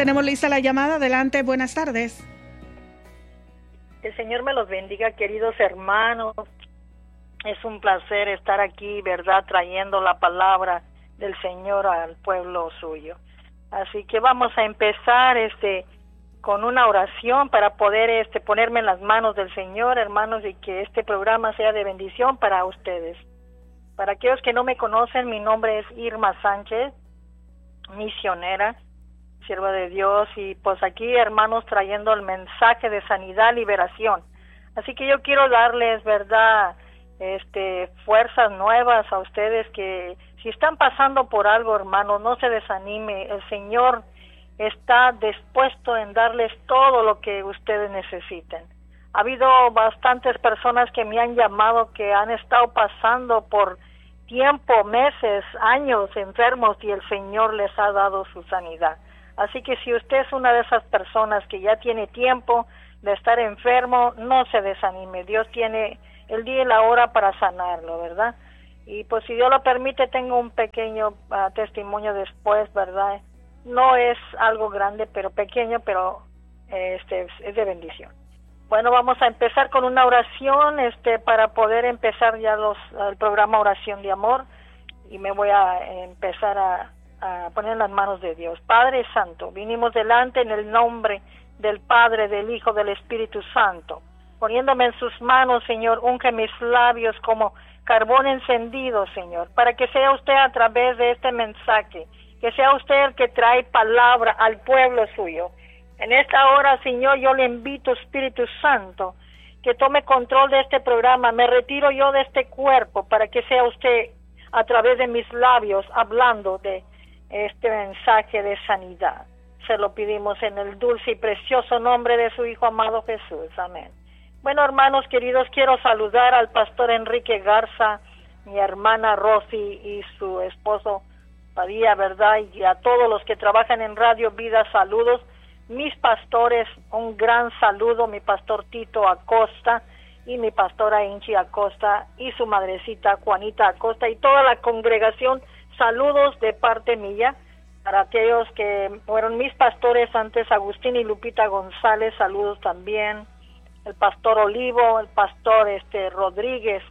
tenemos lista la llamada. Adelante, buenas tardes. El Señor me los bendiga, queridos hermanos. Es un placer estar aquí, ¿verdad?, trayendo la palabra del Señor al pueblo suyo. Así que vamos a empezar con una oración para poder ponerme en las manos del Señor, hermanos, y que este programa sea de bendición para ustedes. Para aquellos que no me conocen, mi nombre es Irma Sánchez, misionera, sierva de Dios, y pues aquí, hermanos, trayendo el mensaje de sanidad, liberación. Así que yo quiero darles, ¿verdad?, fuerzas nuevas a ustedes, que si están pasando por algo, hermanos, no se desanime. El Señor está dispuesto en darles todo lo que ustedes necesiten. Ha habido bastantes personas que me han llamado que han estado pasando por tiempo, meses, años enfermos, y el Señor les ha dado su sanidad. Así que si usted es una de esas personas que ya tiene tiempo de estar enfermo, no se desanime. Dios tiene el día y la hora para sanarlo, ¿verdad? Y pues si Dios lo permite, tengo un pequeño testimonio después, ¿verdad? No es algo grande, pero pequeño, pero es de bendición. Bueno, vamos a empezar con una oración para poder empezar ya el programa Oración de Amor, y me voy a empezar a poner en las manos de Dios. Padre Santo, vinimos delante en el nombre del Padre, del Hijo, del Espíritu Santo. Poniéndome en sus manos, Señor, unge mis labios como carbón encendido, Señor, para que sea usted a través de este mensaje, que sea usted el que trae palabra al pueblo suyo. En esta hora, Señor, yo le invito, Espíritu Santo, que tome control de este programa. Me retiro yo de este cuerpo para que sea usted a través de mis labios hablando de este mensaje de sanidad. Se lo pedimos en el dulce y precioso nombre de su Hijo amado Jesús. Amén. Bueno, hermanos queridos, quiero saludar al pastor Enrique Garza, mi hermana Rosy y su esposo Padilla, ¿verdad? Y a todos los que trabajan en Radio Vida, saludos. Mis pastores, un gran saludo, mi pastor Tito Acosta y mi pastora Inchi Acosta y su madrecita Juanita Acosta y toda la congregación, saludos de parte mía. Para aquellos que fueron mis pastores antes, Agustín y Lupita González, saludos también. El pastor Olivo, el pastor Rodríguez,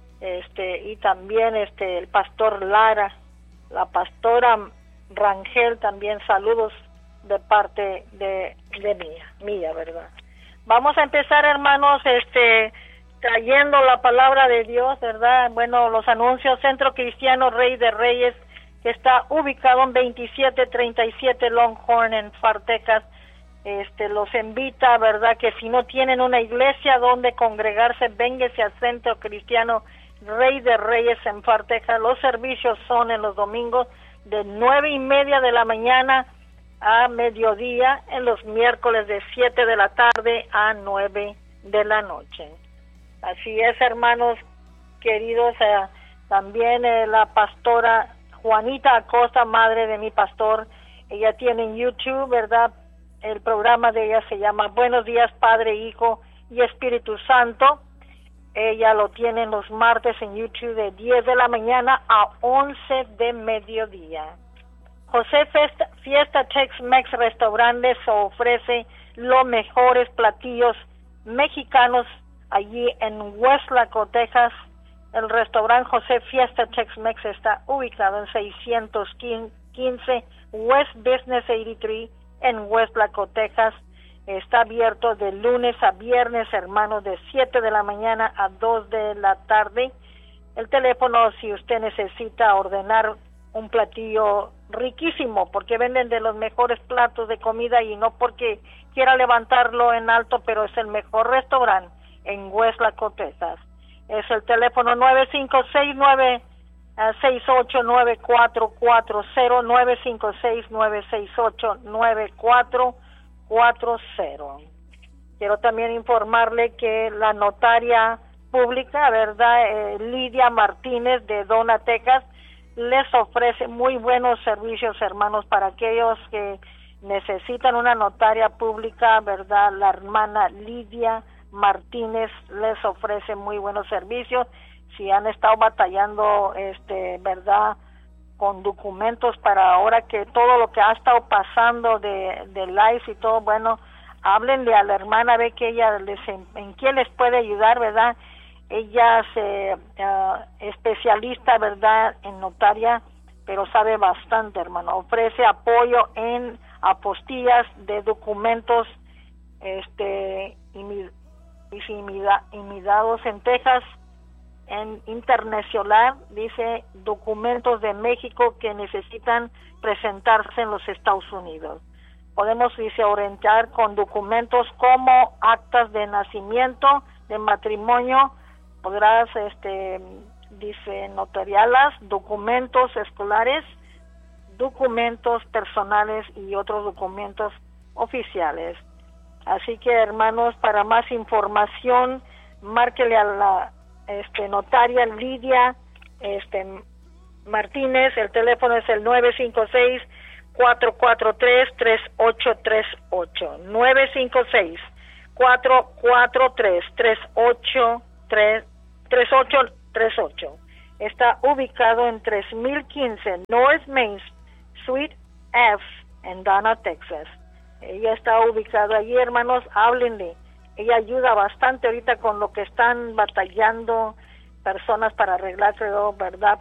y también el pastor Lara, la pastora Rangel, también saludos de parte de mía, ¿verdad? Vamos a empezar, hermanos, trayendo la palabra de Dios, ¿verdad? Bueno, los anuncios. Centro Cristiano Rey de Reyes, que está ubicado en 2737 Longhorn en Far, Texas, los invita, ¿verdad?, que si no tienen una iglesia donde congregarse, véngase al Centro Cristiano Rey de Reyes en Far, Texas. Los servicios son en los domingos de 9:30 de la mañana a mediodía, en los miércoles de 7 de la tarde a 9 de la noche. Así es, hermanos queridos. También la pastora Juanita Acosta, madre de mi pastor, ella tiene en YouTube, ¿verdad? El programa de ella se llama Buenos Días, Padre, Hijo y Espíritu Santo. Ella lo tiene los martes en YouTube de 10 de la mañana a 11 de mediodía. José Fiesta Tex-Mex Restaurantes ofrece los mejores platillos mexicanos allí en Westlaco, Texas. El restaurante José Fiesta Tex-Mex está ubicado en 615 West Business 83 en Westlaco, Texas. Está abierto de lunes a viernes, hermanos, de 7 de la mañana a 2 de la tarde. El teléfono, si usted necesita ordenar un platillo riquísimo, porque venden de los mejores platos de comida, y no porque quiera levantarlo en alto, pero es el mejor restaurante en Westlaco, Texas. Es el teléfono 956-968-9440, 956-968-9440. Quiero también informarle que la notaria pública, ¿verdad?, Lidia Martínez de Dona, Texas, les ofrece muy buenos servicios, hermanos, para aquellos que necesitan una notaria pública, ¿verdad? La hermana Lidia Martínez les ofrece muy buenos servicios. Si han estado batallando, ¿verdad?, con documentos para ahora que todo lo que ha estado pasando de life y todo, bueno, háblenle a la hermana, ve que ella en qué les puede ayudar, ¿verdad? Ella es especialista, ¿verdad?, en notaria, pero sabe bastante, hermano. Ofrece apoyo en apostillas de documentos imitados en Texas, en internacional, dice, documentos de México que necesitan presentarse en los Estados Unidos. Podemos, dice, orientar con documentos como actas de nacimiento, de matrimonio, podrás, dice, notariarlas, documentos escolares, documentos personales y otros documentos oficiales. Así que, hermanos, para más información, márquele a la notaria Lidia Martínez. El teléfono es el 956-443-3838. 956-443-3838. Está ubicado en 3015 North Main Suite F en Dana, Texas. Ella está ubicada allí, hermanos, háblenle. Ella ayuda bastante ahorita con lo que están batallando personas para arreglarse, ¿verdad?